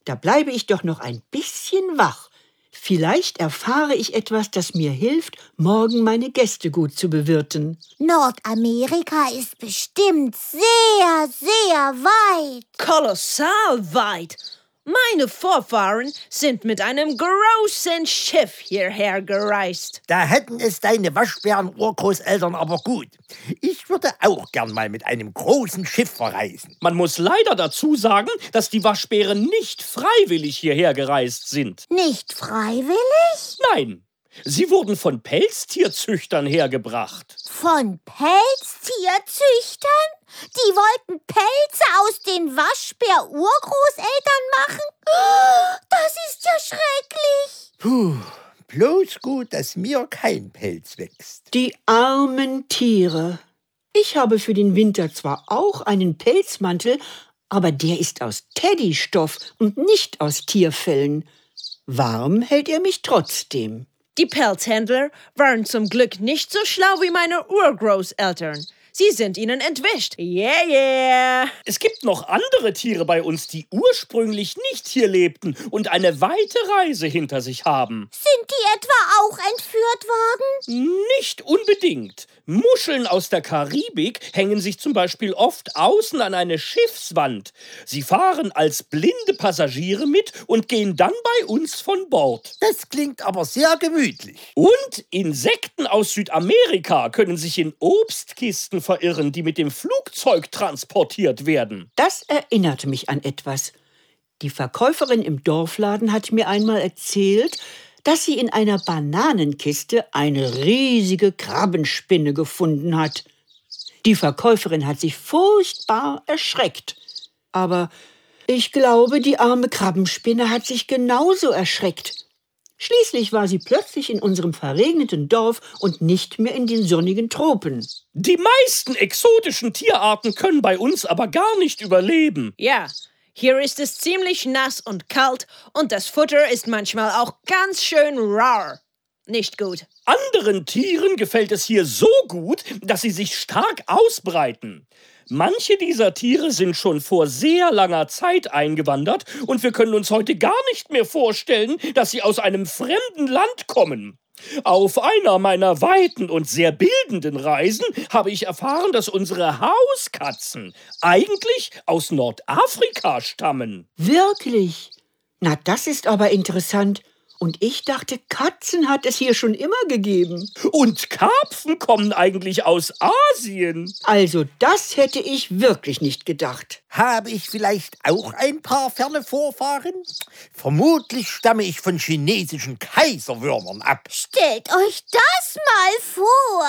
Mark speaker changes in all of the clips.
Speaker 1: Da bleibe ich doch noch ein bisschen wach. Vielleicht erfahre ich etwas, das mir hilft, morgen meine Gäste gut zu bewirten.
Speaker 2: Nordamerika ist bestimmt sehr, sehr weit.
Speaker 3: Kolossal weit. Meine Vorfahren sind mit einem großen Schiff hierher gereist.
Speaker 4: Da hätten es deine Waschbären-Urgroßeltern aber gut. Ich würde auch gern mal mit einem großen Schiff verreisen.
Speaker 5: Man muss leider dazu sagen, dass die Waschbären nicht freiwillig hierher gereist sind.
Speaker 2: Nicht freiwillig?
Speaker 5: Nein, sie wurden von Pelztierzüchtern hergebracht.
Speaker 2: Von Pelztierzüchtern? Die wollten Pelze aus den Waschbär-Urgroßeltern machen? Das ist ja schrecklich.
Speaker 4: Puh, bloß gut, dass mir kein Pelz wächst.
Speaker 1: Die armen Tiere. Ich habe für den Winter zwar auch einen Pelzmantel, aber der ist aus Teddystoff und nicht aus Tierfellen. Warm hält er mich trotzdem.
Speaker 3: Die Pelzhändler waren zum Glück nicht so schlau wie meine Urgroßeltern. Sie sind ihnen entwischt. Yeah, yeah.
Speaker 5: Es gibt noch andere Tiere bei uns, die ursprünglich nicht hier lebten und eine weite Reise hinter sich haben.
Speaker 2: Sind die etwa auch entführt worden?
Speaker 5: Nicht unbedingt. Muscheln aus der Karibik hängen sich zum Beispiel oft außen an eine Schiffswand. Sie fahren als blinde Passagiere mit und gehen dann bei uns von Bord.
Speaker 4: Das klingt aber sehr gemütlich.
Speaker 5: Und Insekten aus Südamerika können sich in Obstkisten verirren, die mit dem Flugzeug transportiert werden.
Speaker 1: Das erinnert mich an etwas. Die Verkäuferin im Dorfladen hat mir einmal erzählt, dass sie in einer Bananenkiste eine riesige Krabbenspinne gefunden hat. Die Verkäuferin hat sich furchtbar erschreckt. Aber ich glaube, die arme Krabbenspinne hat sich genauso erschreckt. Schließlich war sie plötzlich in unserem verregneten Dorf und nicht mehr in den sonnigen Tropen.
Speaker 5: Die meisten exotischen Tierarten können bei uns aber gar nicht überleben.
Speaker 3: Ja, hier ist es ziemlich nass und kalt und das Futter ist manchmal auch ganz schön rar. Nicht gut.
Speaker 5: Anderen Tieren gefällt es hier so gut, dass sie sich stark ausbreiten. Manche dieser Tiere sind schon vor sehr langer Zeit eingewandert und wir können uns heute gar nicht mehr vorstellen, dass sie aus einem fremden Land kommen. Auf einer meiner weiten und sehr bildenden Reisen habe ich erfahren, dass unsere Hauskatzen eigentlich aus Nordafrika stammen.
Speaker 1: Wirklich? Na, das ist aber interessant. Und ich dachte, Katzen hat es hier schon immer gegeben.
Speaker 5: Und Karpfen kommen eigentlich aus Asien.
Speaker 1: Also das hätte ich wirklich nicht gedacht.
Speaker 4: Habe ich vielleicht auch ein paar ferne Vorfahren? Vermutlich stamme ich von chinesischen Kaiserwürmern ab.
Speaker 2: Stellt euch das mal vor.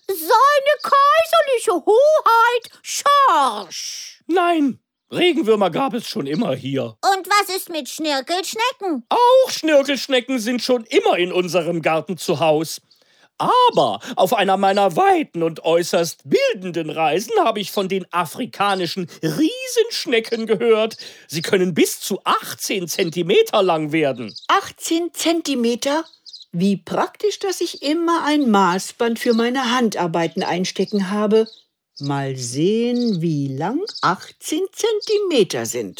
Speaker 2: Seine kaiserliche Hoheit Schorsch.
Speaker 5: Nein, Regenwürmer gab es schon immer hier.
Speaker 2: Und was ist mit Schnirkelschnecken?
Speaker 5: Auch Schnirkelschnecken sind schon immer in unserem Garten zu Haus. Aber auf einer meiner weiten und äußerst bildenden Reisen habe ich von den afrikanischen Riesenschnecken gehört. Sie können bis zu 18 Zentimeter lang werden.
Speaker 1: 18 Zentimeter? Wie praktisch, dass ich immer ein Maßband für meine Handarbeiten einstecken habe. Mal sehen, wie lang 18 Zentimeter sind.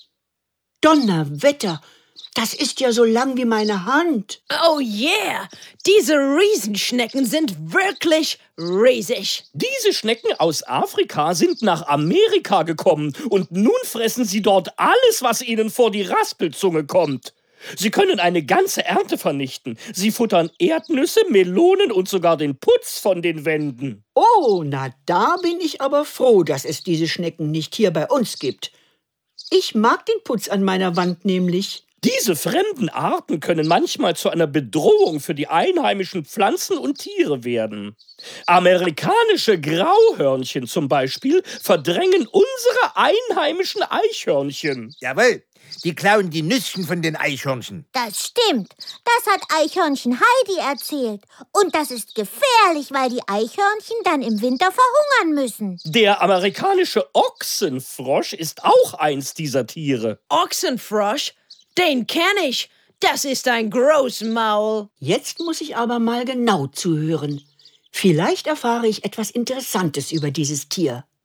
Speaker 1: Donnerwetter, das ist ja so lang wie meine Hand.
Speaker 3: Oh yeah, diese Riesenschnecken sind wirklich riesig.
Speaker 5: Diese Schnecken aus Afrika sind nach Amerika gekommen und nun fressen sie dort alles, was ihnen vor die Raspelzunge kommt. Sie können eine ganze Ernte vernichten. Sie futtern Erdnüsse, Melonen und sogar den Putz von den Wänden.
Speaker 1: Oh, na da bin ich aber froh, dass es diese Schnecken nicht hier bei uns gibt. Ich mag den Putz an meiner Wand nämlich.
Speaker 5: Diese fremden Arten können manchmal zu einer Bedrohung für die einheimischen Pflanzen und Tiere werden. Amerikanische Grauhörnchen zum Beispiel verdrängen unsere einheimischen Eichhörnchen.
Speaker 4: Jawohl, die klauen die Nüsschen von den Eichhörnchen.
Speaker 2: Das stimmt. Das hat Eichhörnchen Heidi erzählt. Und das ist gefährlich, weil die Eichhörnchen dann im Winter verhungern müssen.
Speaker 5: Der amerikanische Ochsenfrosch ist auch eins dieser Tiere.
Speaker 3: Ochsenfrosch? Den kenne ich. Das ist ein Großmaul.
Speaker 1: Jetzt muss ich aber mal genau zuhören. Vielleicht erfahre ich etwas Interessantes über dieses Tier.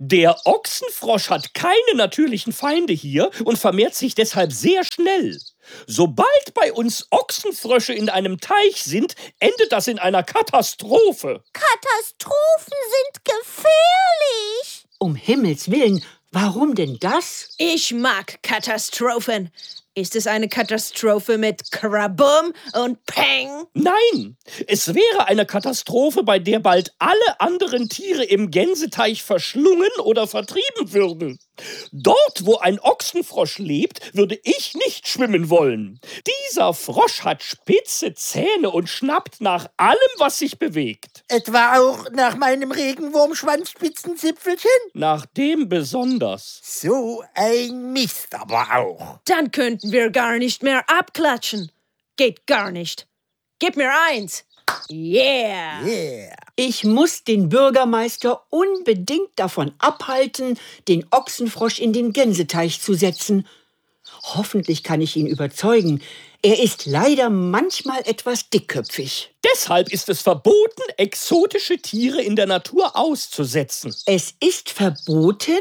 Speaker 5: Der Ochsenfrosch hat keine natürlichen Feinde hier und vermehrt sich deshalb sehr schnell. Sobald bei uns Ochsenfrösche in einem Teich sind, endet das in einer Katastrophe.
Speaker 2: Katastrophen sind gefährlich.
Speaker 1: Um Himmels Willen, warum denn das?
Speaker 3: Ich mag Katastrophen. Ist es eine Katastrophe mit Krabum und Peng?
Speaker 5: Nein, es wäre eine Katastrophe, bei der bald alle anderen Tiere im Gänseteich verschlungen oder vertrieben würden. Dort, wo ein Ochsenfrosch lebt, würde ich nicht schwimmen wollen. Dieser Frosch hat spitze Zähne und schnappt nach allem, was sich bewegt.
Speaker 4: Etwa auch nach meinem Regenwurmschwanzspitzenzipfelchen?
Speaker 5: Nach dem besonders.
Speaker 4: So ein Mist aber auch.
Speaker 3: Dann könnten wir gar nicht mehr abklatschen. Geht gar nicht. Gib mir 1. Yeah!
Speaker 4: Yeah.
Speaker 1: Ich muss den Bürgermeister unbedingt davon abhalten, den Ochsenfrosch in den Gänseteich zu setzen. Hoffentlich kann ich ihn überzeugen. Er ist leider manchmal etwas dickköpfig.
Speaker 5: Deshalb ist es verboten, exotische Tiere in der Natur auszusetzen.
Speaker 1: Es ist verboten?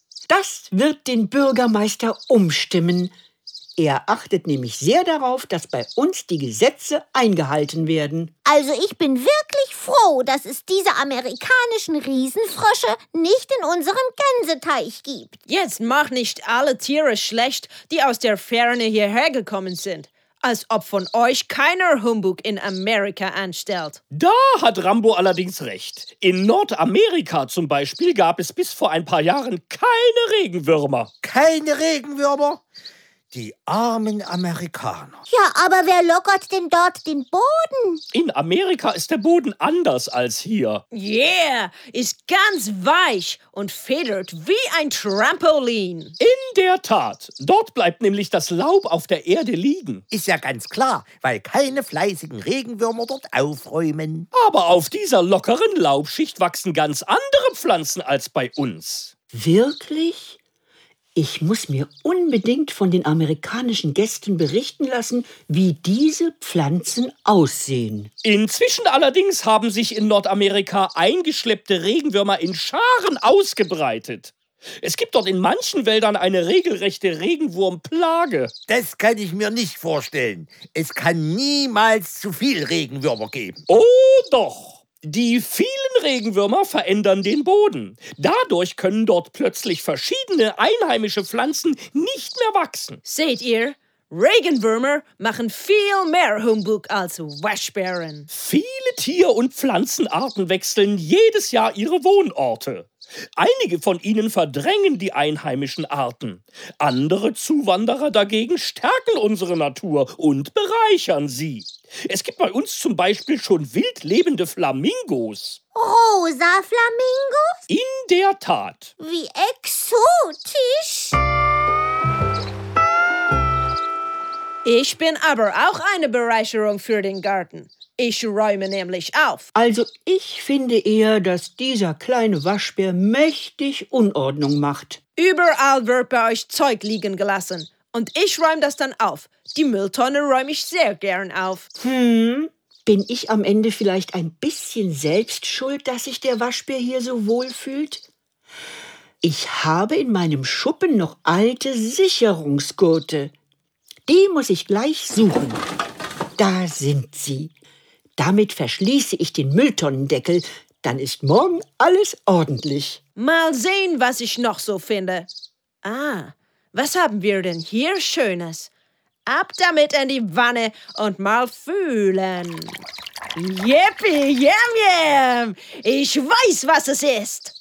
Speaker 1: Das wird den Bürgermeister umstimmen. Er achtet nämlich sehr darauf, dass bei uns die Gesetze eingehalten werden.
Speaker 2: Also ich bin wirklich froh, dass es diese amerikanischen Riesenfrösche nicht in unserem Gänseteich gibt.
Speaker 3: Jetzt mach nicht alle Tiere schlecht, die aus der Ferne hierher gekommen sind. Als ob von euch keiner Humbug in Amerika anstellt.
Speaker 5: Da hat Rambo allerdings recht. In Nordamerika zum Beispiel gab es bis vor ein paar Jahren keine Regenwürmer.
Speaker 4: Keine Regenwürmer? Die armen Amerikaner.
Speaker 2: Ja, aber wer lockert denn dort den Boden?
Speaker 5: In Amerika ist der Boden anders als hier.
Speaker 3: Yeah, ist ganz weich und federt wie ein Trampolin.
Speaker 5: In der Tat. Dort bleibt nämlich das Laub auf der Erde liegen.
Speaker 4: Ist ja ganz klar, weil keine fleißigen Regenwürmer dort aufräumen.
Speaker 5: Aber auf dieser lockeren Laubschicht wachsen ganz andere Pflanzen als bei uns.
Speaker 1: Wirklich? Ich muss mir unbedingt von den amerikanischen Gästen berichten lassen, wie diese Pflanzen aussehen.
Speaker 5: Inzwischen allerdings haben sich in Nordamerika eingeschleppte Regenwürmer in Scharen ausgebreitet. Es gibt dort in manchen Wäldern eine regelrechte Regenwurmplage.
Speaker 4: Das kann ich mir nicht vorstellen. Es kann niemals zu viel Regenwürmer geben.
Speaker 5: Oh doch! Die vielen Regenwürmer verändern den Boden. Dadurch können dort plötzlich verschiedene einheimische Pflanzen nicht mehr wachsen.
Speaker 3: Seht ihr? Regenwürmer machen viel mehr Humbug als Waschbären.
Speaker 5: Viele Tier- und Pflanzenarten wechseln jedes Jahr ihre Wohnorte. Einige von ihnen verdrängen die einheimischen Arten. Andere Zuwanderer dagegen stärken unsere Natur und bereichern sie. Es gibt bei uns zum Beispiel schon wild lebende Flamingos.
Speaker 2: Rosa Flamingos?
Speaker 5: In der Tat.
Speaker 2: Wie exotisch.
Speaker 3: Ich bin aber auch eine Bereicherung für den Garten. Ich räume nämlich auf.
Speaker 1: Also ich finde eher, dass dieser kleine Waschbär mächtig Unordnung macht.
Speaker 3: Überall wird bei euch Zeug liegen gelassen. Und ich räume das dann auf. Die Mülltonne räume ich sehr gern auf.
Speaker 1: Bin ich am Ende vielleicht ein bisschen selbst schuld, dass sich der Waschbär hier so wohl fühlt? Ich habe in meinem Schuppen noch alte Sicherungsgurte. Die muss ich gleich suchen. Da sind sie. Damit verschließe ich den Mülltonnendeckel. Dann ist morgen alles ordentlich.
Speaker 3: Mal sehen, was ich noch so finde. Was haben wir denn hier Schönes? Ab damit in die Wanne und mal fühlen. Yippie, yam, yam! Ich weiß, was es ist.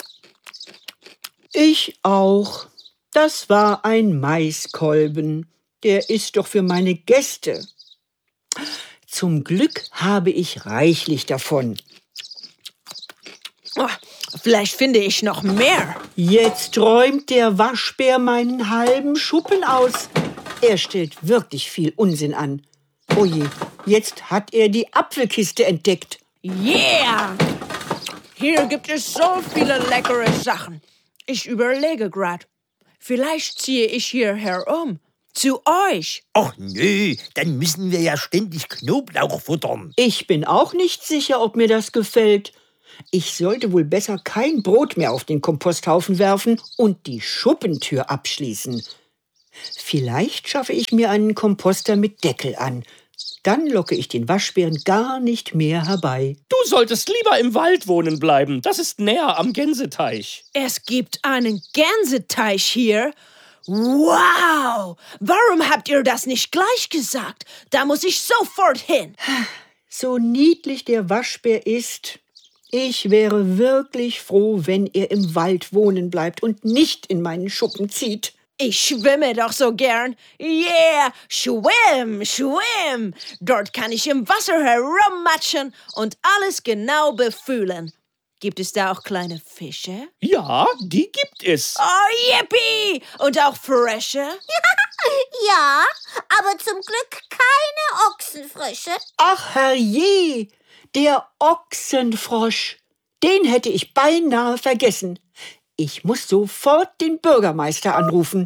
Speaker 1: Ich auch. Das war ein Maiskolben. Der ist doch für meine Gäste. Zum Glück habe ich reichlich davon.
Speaker 3: Oh, vielleicht finde ich noch mehr.
Speaker 1: Jetzt räumt der Waschbär meinen halben Schuppen aus. Er stellt wirklich viel Unsinn an. Oh je, jetzt hat er die Apfelkiste entdeckt.
Speaker 3: Yeah! Hier gibt es so viele leckere Sachen. Ich überlege gerade, vielleicht ziehe ich hierher um. Zu euch.
Speaker 4: Ach nö, dann müssen wir ja ständig Knoblauch futtern.
Speaker 1: Ich bin auch nicht sicher, ob mir das gefällt. Ich sollte wohl besser kein Brot mehr auf den Komposthaufen werfen und die Schuppentür abschließen. Vielleicht schaffe ich mir einen Komposter mit Deckel an. Dann locke ich den Waschbären gar nicht mehr herbei.
Speaker 5: Du solltest lieber im Wald wohnen bleiben. Das ist näher am Gänseteich.
Speaker 3: Es gibt einen Gänseteich hier. Wow! Warum habt ihr das nicht gleich gesagt? Da muss ich sofort hin.
Speaker 1: So niedlich der Waschbär ist, ich wäre wirklich froh, wenn er im Wald wohnen bleibt und nicht in meinen Schuppen zieht.
Speaker 3: Ich schwimme doch so gern. Yeah, schwimm, schwimm. Dort kann ich im Wasser herummatschen und alles genau befühlen. Gibt es da auch kleine Fische?
Speaker 5: Ja, die gibt es.
Speaker 3: Oh, yippie! Und auch Frösche?
Speaker 2: Ja, aber zum Glück keine Ochsenfrösche.
Speaker 1: Ach herrje, der Ochsenfrosch. Den hätte ich beinahe vergessen. Ich muss sofort den Bürgermeister anrufen.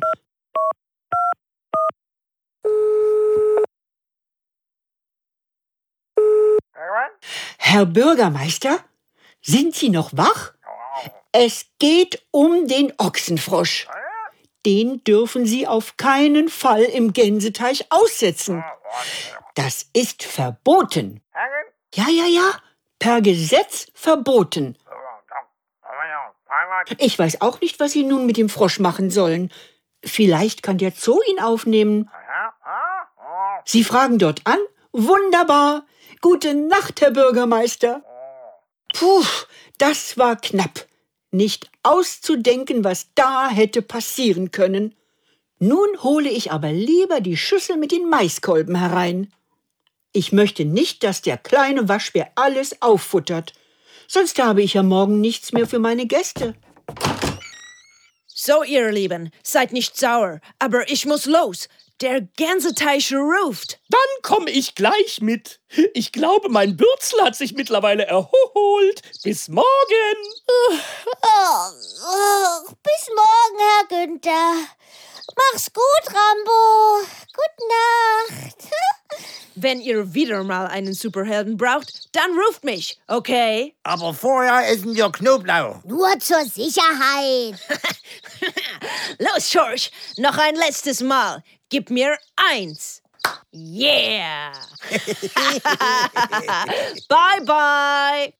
Speaker 1: Herr Bürgermeister, sind Sie noch wach? Es geht um den Ochsenfrosch. Den dürfen Sie auf keinen Fall im Gänseteich aussetzen. Das ist verboten. Ja, per Gesetz verboten. Ich weiß auch nicht, was Sie nun mit dem Frosch machen sollen. Vielleicht kann der Zoo ihn aufnehmen. Sie fragen dort an? Wunderbar. Gute Nacht, Herr Bürgermeister. Puh, das war knapp. Nicht auszudenken, was da hätte passieren können. Nun hole ich aber lieber die Schüssel mit den Maiskolben herein. Ich möchte nicht, dass der kleine Waschbär alles auffuttert. Sonst habe ich ja morgen nichts mehr für meine Gäste.
Speaker 3: So, ihr Lieben, seid nicht sauer, aber ich muss los. Der Gänseteich ruft.
Speaker 5: Dann komme ich gleich mit. Ich glaube, mein Bürzel hat sich mittlerweile erholt. Bis morgen.
Speaker 2: Bis morgen, Herr Günther. Mach's gut, Rambo. Gute Nacht.
Speaker 3: Wenn ihr wieder mal einen Superhelden braucht, dann ruft mich, okay?
Speaker 4: Aber vorher essen wir Knoblauch.
Speaker 2: Nur zur Sicherheit.
Speaker 3: Los, George, noch ein letztes Mal. Gib mir 1. Yeah! Bye, bye!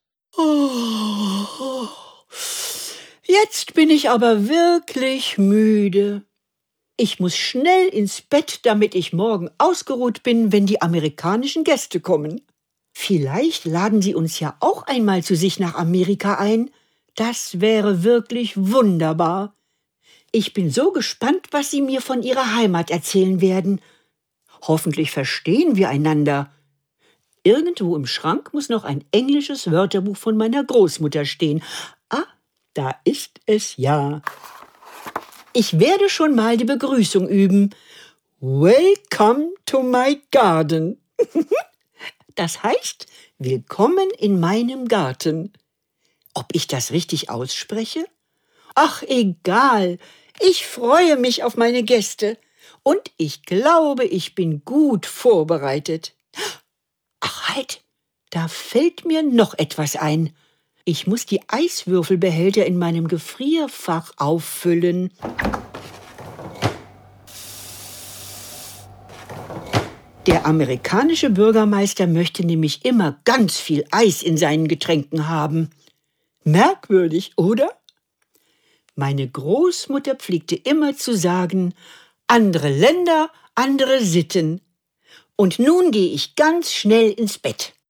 Speaker 1: Jetzt bin ich aber wirklich müde. Ich muss schnell ins Bett, damit ich morgen ausgeruht bin, wenn die amerikanischen Gäste kommen. Vielleicht laden sie uns ja auch einmal zu sich nach Amerika ein. Das wäre wirklich wunderbar. Ich bin so gespannt, was sie mir von ihrer Heimat erzählen werden. Hoffentlich verstehen wir einander. Irgendwo im Schrank muss noch ein englisches Wörterbuch von meiner Großmutter stehen. Ah, da ist es ja. Ich werde schon mal die Begrüßung üben. Welcome to my garden. Das heißt, willkommen in meinem Garten. Ob ich das richtig ausspreche? Ach, egal. Ich freue mich auf meine Gäste. Und ich glaube, ich bin gut vorbereitet. Ach halt, da fällt mir noch etwas ein. Ich muss die Eiswürfelbehälter in meinem Gefrierfach auffüllen. Der amerikanische Bürgermeister möchte nämlich immer ganz viel Eis in seinen Getränken haben. Merkwürdig, oder? Meine Großmutter pflegte immer zu sagen, andere Länder, andere Sitten. Und nun gehe ich ganz schnell ins Bett.